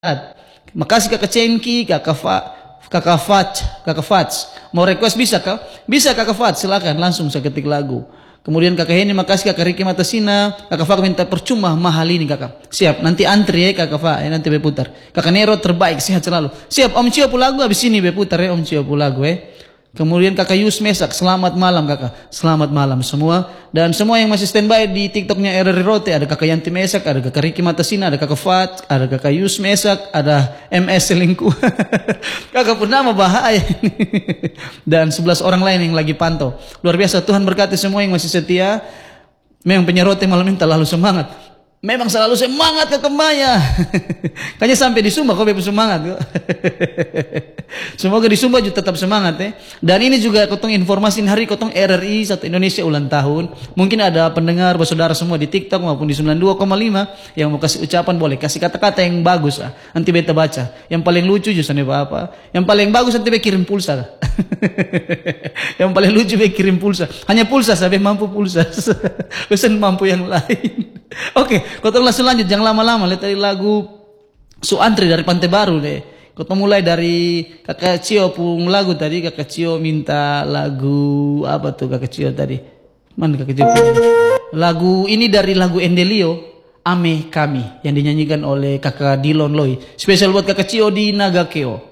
Makasih kakak Cengki, kakak Fats. Mau request bisa kak? Bisa kakak Fats, silakan langsung saya ketik lagu. Kemudian kakak Heni, makasih kakak Riki Matasina. Kakak Fak minta percuma mahal ini kakak. Siap, nanti antri ya kakak Fak, nanti beputar. Kakak Nero terbaik, sehat selalu. Siap, Om Cio lagu habis ini beputar ya Om Cio lagu ya. Kemudian kakak Yus Mesak, selamat malam kakak. Selamat malam semua. Dan semua yang masih standby di TikToknya RRI Rote, ada kakak Yanti Mesak, ada kakak Riki Matasina, ada kakak Fat, ada kakak Yus Mesak, ada MS Selingkuh. Kakak Purnama bahaya. Dan 11 orang lain yang lagi pantau. Luar biasa, Tuhan berkati semua yang masih setia. Memang penyerote malam ini terlalu semangat. Memang selalu semangat kakak Maya. Kayaknya sampai di Sumba kau bebas semangat. Semoga di Sumba juga tetap semangat ya. Dan ini juga kotong informasi hari kotong RRI 1 Indonesia ulang tahun. Mungkin ada pendengar bersaudara semua di TikTok maupun di 92,5 yang mau kasih ucapan, boleh kasih kata-kata yang bagus lah. Nanti beta baca. Yang paling lucu justru apa? Yang paling bagus nanti beta kirim pulsa. Yang paling lucu beta kirim pulsa. Hanya pulsa sampai mampu pulsa. Pesan mampu yang lain. Oke, kotong langsung lanjut, jangan lama-lama. Lihat dari lagu Suantri dari Pantai Baru deh. Kotong mulai dari kakak Cio pung lagu tadi. Kakak Cio minta lagu apa tuh kakak Cio tadi? Mana kakak Cio? Lagu ini dari lagu Endelio, Ame Kami, yang dinyanyikan oleh kakak Dilon Loy. Spesial buat kakak Cio di Nagakeo.